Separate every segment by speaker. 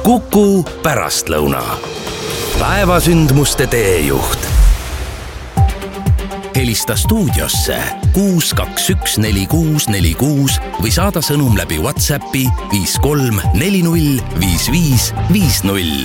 Speaker 1: Kuku pärastlõuna. Päevasündmuste teejuht. Helista stuudiosse 6214646 või saada sõnum läbi WhatsAppi 53405550.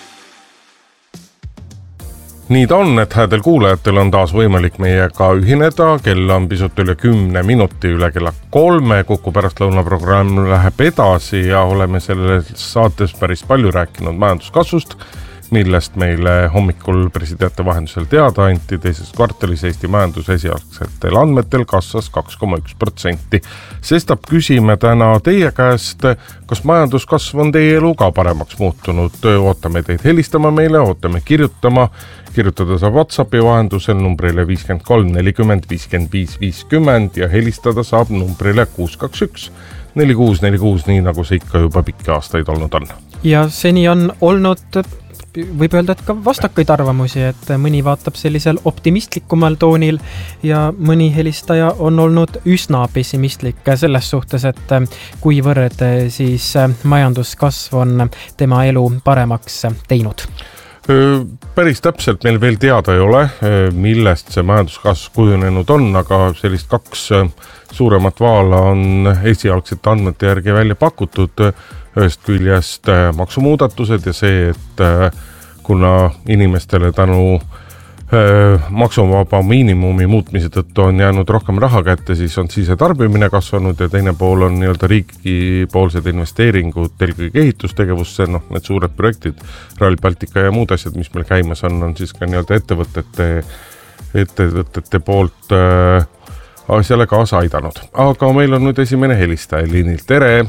Speaker 2: Nii ta on, et häädel kuulajatel on taas võimalik meiega ühineda. Kell on pisut üle 10 minuti üle kella 3. Kuku pärastlõuna programm läheb edasi ja oleme selles saates päris palju rääkinud majanduskasvust, millest meile hommikul pressiteate vahendusel teada anti. Teises kvartalis Eesti majandus esialgsetel andmetel kasvas 2,1%. Sestap küsime täna teie käest, kas majanduskasv on teie elu ka paremaks muutunud. Ootame teid helistama meile, ootame kirjutama. Kirjutada saab WhatsAppi vahendusel numbrile 53 40 55 50 ja helistada saab numbrile 621 4646, nii nagu see ikka juba pikki aastaid olnud on.
Speaker 3: Ja seni on olnud, võib öelda, et ka vastakaid arvamusi, et mõni vaatab sellisel optimistlikumal toonil ja mõni helistaja on olnud üsna pessimistlik selles suhtes, et kuivõrd siis majanduskasv on tema elu paremaks teinud.
Speaker 2: Päris täpselt meil veel teada ei ole, millest see majanduskasv kujunenud on, aga sellist kaks suuremat vaala on esialgsete andmete järgi välja pakutud. Ühest küljest maksumuudatused ja see, et kuna inimestele tänu maksuvaba miinimumi muutmise tõttu on jäänud rohkem raha kätte, siis on sisetarbimine kasvanud ja teine pool on nii-öelda riigipoolsed investeeringud eelkõige ehitustegevusse, need suured projektid, Rail Baltica ja muud asjad, mis meil käimas on siis ka nii-öelda ettevõtete poolt asjale kaasa aidanud. Aga meil on nüüd esimene helistaja liinil. Tere!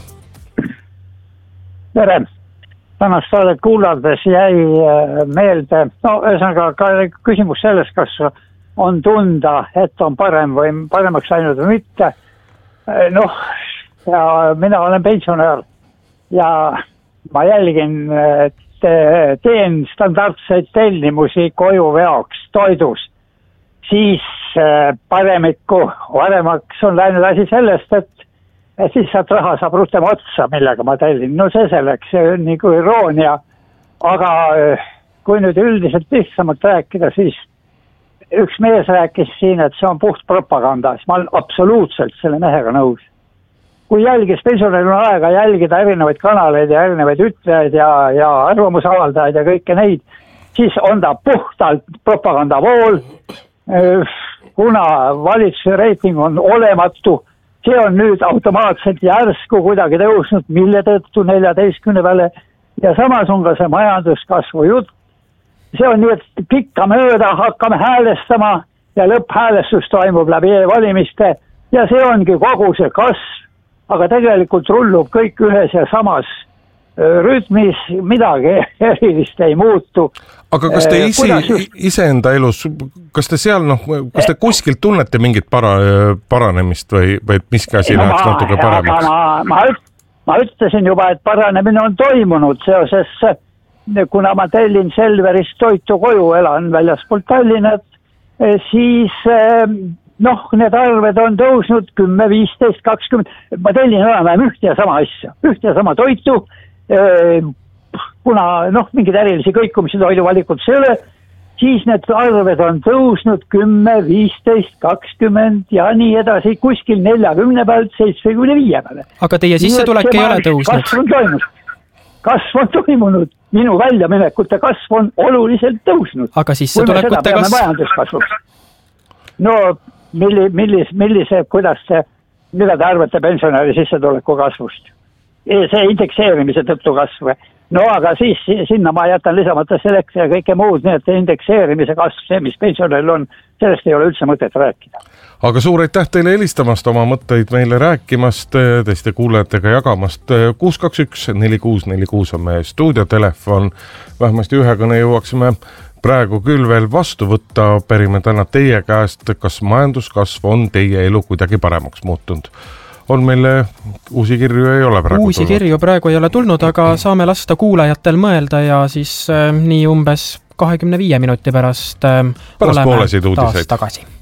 Speaker 4: Tere! Tänast saadet kuulades jäi meelde, ühesõnaga ka küsimus selles, kas on tunda, et on parem või paremaks läinud või mitte. Ja mina olen pensionär ja ma jälgin, teen standardseid tellimusi koju veoks toidus. Siis paremaks on läinud asi sellest, et siis saad raha saab rutem otsa, millega ma tellin. See selleks, see on nagu iroonia. Aga kui nüüd üldiselt lihtsamalt rääkida, siis üks mees rääkis siin, et see on puht propaganda. Ma olen absoluutselt selle mehega nõus. Kui jälgis pensionärina aega jälgida erinevaid kanaleid ja erinevaid ütlejaid ja arvamusavaldajaid ja kõike neid, siis on ta puhtalt propagandavool, kuna valitsuse reiting on olematu. See on nüüd automaatselt järsku kuidagi tõusnud, mille tõttu 14 peale ja samas on ka see majanduskasvu jutt. See on nii, et pikka mööda hakkame häälestama ja lõpphäälestus toimub läbi e-valimiste ja see ongi kogu see kasv, aga tegelikult rullub kõik ühes ja samas rütmis, midagi erilist ei muutu.
Speaker 2: Aga kas te iseenda elus, kas te seal, kas te kuskilt tunnete mingit paranemist või miski asi läheks natuke paremaks?
Speaker 4: Ma ütlesin juba, et paranemine on toimunud seoses, kuna ma tellin Selverist toitu koju, elan väljaspool Tallinnat, siis need arved on tõusnud 10, 15, 20, ma tellin enam ühte ja sama asja, ühte ja sama toitu, kuna mingid erilisi kõikumisi toiduvalikud see ole, siis need arved on tõusnud 10, 15, 20 ja nii edasi, kuskil 40 pealt 75 peale.
Speaker 3: Aga teie sissetulek ei ole tõusnud?
Speaker 4: Kasv on toimunud. Minu väljaminekute kasv on oluliselt tõusnud.
Speaker 3: Aga sissetulekute kasv?
Speaker 4: Mida te arvate pensionäri sissetuleku kasvust? See indekseerimise tõttu kasv. Aga siis sinna ma jätan lisamata seleks ja kõike muud, nii et indekseerimise kasv, see mis pensionäril on, sellest ei ole üldse mõtet rääkida.
Speaker 2: Aga suur aitäh teile helistamast, oma mõtteid meile rääkimast, teiste kuulajatega jagamast. 6214646 on meie stuudiotelefon. Vähemasti ühe kõne jõuaksime praegu küll veel vastu võtta. Pärime täna teie käest, kas majanduskasv on teie elu kuidagi paremaks muutunud. On meile uusi kirju ei ole praegu
Speaker 3: tulnud? Uusi kirju praegu ei ole tulnud, aga saame lasta kuulajatel mõelda ja siis nii umbes 25 minuti pärast oleme taas tagasi.